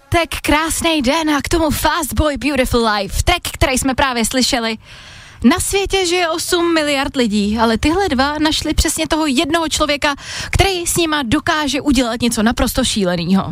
pátek, krásný den a k tomu Fast Boy Beautiful Life, track, který jsme právě slyšeli. Na světě žije 8 miliard lidí, ale tyhle dva našli přesně toho jednoho člověka, který s nima dokáže udělat něco naprosto šílenýho.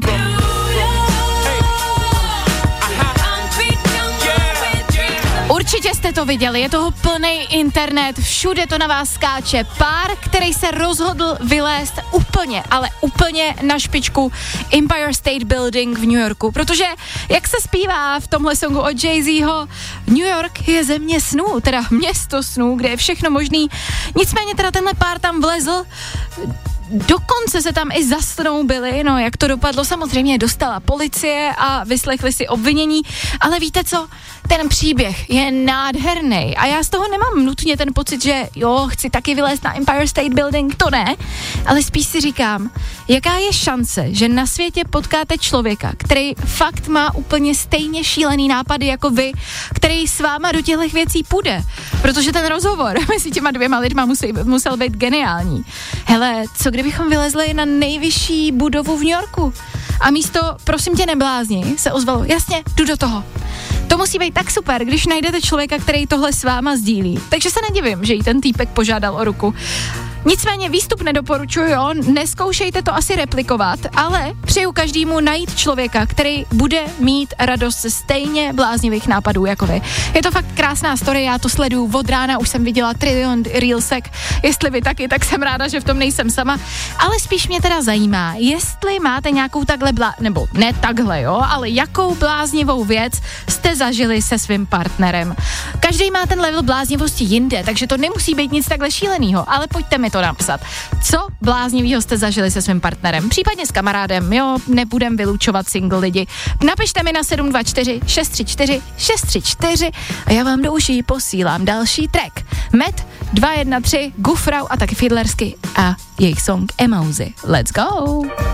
Určitě jste to viděli, je toho plný internet, všude to na vás skáče. Pár, který se rozhodl vylézt úplně, ale úplně na špičku Empire State Building v New Yorku, protože, jak se zpívá v tomhle songu od Jay-Zho, New York je země snů, teda město snů, kde je všechno možný. Nicméně teda tenhle pár tam vlezl, dokonce se tam i zasnoubili, no jak to dopadlo, samozřejmě dostala policie a vyslechli si obvinění, ale víte co, ten příběh je nádherný a já z toho nemám nutně ten pocit, že jo, chci taky vylézt na Empire State Building, to ne, ale spíš si říkám, jaká je šance, že na světě potkáte člověka, který fakt má úplně stejně šílený nápady jako vy, který s váma do těchto věcí půjde, protože ten rozhovor mezi těma dvěma lidma musel být geniální. Hele, co kdybychom vylezli na nejvyšší budovu v New Yorku a místo prosím tě neblázni se ozvalo, jasně, jdu do toho. To musí být tak super, když najdete člověka, který tohle s váma sdílí. Takže se nedivím, že jí ten týpek požádal o ruku. Nicméně výstup nedoporučuji, jo, neskoušejte to asi replikovat, ale přeju každému najít člověka, který bude mít radost ze stejně bláznivých nápadů jako vy. Je to fakt krásná story, já to sleduju od rána, už jsem viděla trilion reelsek, jestli vy taky, tak jsem ráda, že v tom nejsem sama, ale spíš mě teda zajímá, jestli máte nějakou takhle nebo ne takhle, jo, ale jakou bláznivou věc jste zažili se svým partnerem. Každý má ten level bláznivosti jinde, takže to nemusí být nic takhle šílenýho, ale pojďte mi to napsat. Co bláznivýho jste zažili se svým partnerem, případně s kamarádem, jo, nebudem vylučovat single lidi. Napište mi na 724 634 634 a já vám do uší posílám další track. Met 213, Gufrau a taky Fiedlersky a jejich song Emauzy. Let's go!